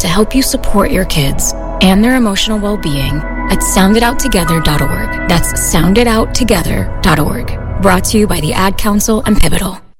to help you support your kids and their emotional well-being at soundedouttogether.org. That's soundedouttogether.org. Brought to you by the Ad Council and Pivotal.